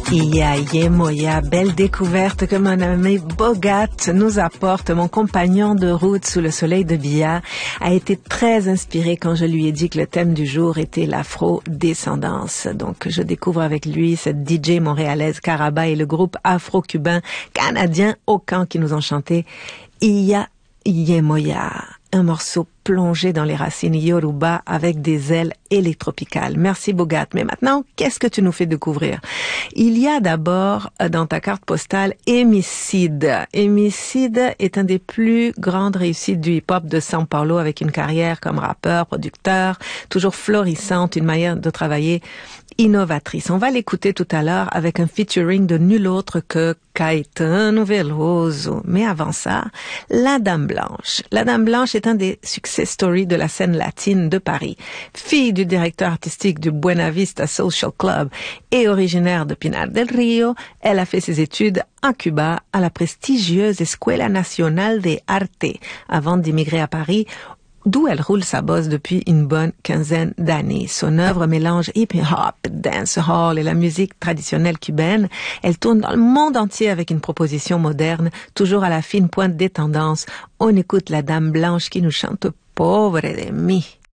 Iya Moya, belle découverte que mon ami Bogat nous apporte. Mon compagnon de route sous le soleil de Bia a été très inspiré quand je lui ai dit que le thème du jour était l'afro-descendance. Donc je découvre avec lui cette DJ montréalaise Caraba et le groupe afro-cubain canadien Okan qui nous ont chanté Iya Moya, un morceau plongé dans les racines Yoruba avec des ailes électropicales. Merci Bogat. Mais maintenant, qu'est-ce que tu nous fais découvrir? Il y a d'abord dans ta carte postale Hémicide. Hémicide est un des plus grandes réussites du hip-hop de São Paulo avec une carrière comme rappeur, producteur, toujours florissante, une manière de travailler innovatrice. On va l'écouter tout à l'heure avec un featuring de nul autre que Caetano Veloso. Mais avant ça, La Dame Blanche. La Dame Blanche est un des success stories de la scène latine de Paris. Fille du directeur artistique du Buena Vista Social Club et originaire de Pinar del Rio, elle a fait ses études en Cuba à la prestigieuse Escuela Nacional de Arte avant d'immigrer à Paris, d'où elle roule sa bosse depuis une bonne quinzaine d'années. Son œuvre mélange hip-hop, dancehall et la musique traditionnelle cubaine. Elle tourne dans le monde entier avec une proposition moderne, toujours à la fine pointe des tendances. On écoute la Dame Blanche qui nous chante « Pobre de mi ».